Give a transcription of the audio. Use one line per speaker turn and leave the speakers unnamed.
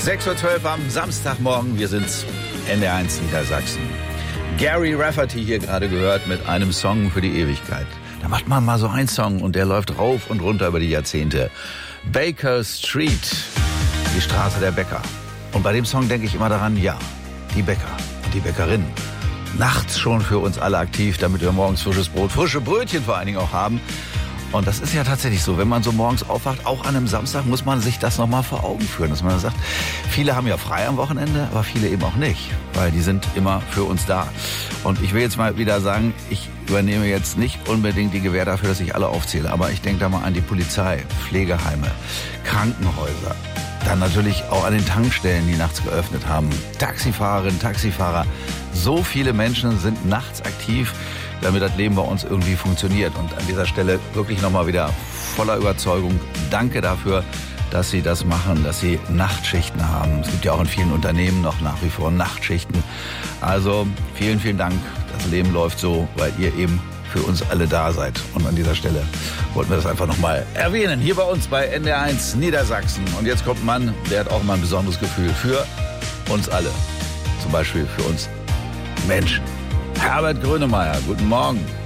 6:12 Uhr am Samstagmorgen. Wir sind's, NDR1 Niedersachsen. Gary Rafferty hier gerade gehört mit einem Song für die Ewigkeit. Da macht man mal so einen Song und der läuft rauf und runter über die Jahrzehnte. Baker Street, die Straße der Bäcker. Und bei dem Song denke ich immer daran, ja, die Bäcker und die Bäckerinnen. Nachts schon für uns alle aktiv, damit wir morgens frisches Brot, frische Brötchen vor allen Dingen auch haben. Und das ist ja tatsächlich so, wenn man so morgens aufwacht, auch an einem Samstag, muss man sich das nochmal vor Augen führen. Dass man sagt, viele haben ja frei am Wochenende, aber viele eben auch nicht, weil die sind immer für uns da. Und ich will jetzt mal wieder sagen, ich übernehme jetzt nicht unbedingt die Gewähr dafür, dass ich alle aufzähle, aber ich denke da mal an die Polizei, Pflegeheime, Krankenhäuser, dann natürlich auch an den Tankstellen, die nachts geöffnet haben, Taxifahrerinnen, Taxifahrer. So viele Menschen sind nachts aktiv, damit das Leben bei uns irgendwie funktioniert. Und an dieser Stelle wirklich nochmal wieder voller Überzeugung, danke dafür, dass Sie das machen, dass Sie Nachtschichten haben. Es gibt ja auch in vielen Unternehmen noch nach wie vor Nachtschichten. Also vielen, vielen Dank. Das Leben läuft so, weil ihr eben für uns alle da seid. Und an dieser Stelle wollten wir das einfach nochmal erwähnen. Hier bei uns bei NDR1 Niedersachsen. Und jetzt kommt ein Mann, der hat auch mal ein besonderes Gefühl für uns alle. Zum Beispiel für uns Menschen. Herbert Grönemeyer, guten Morgen.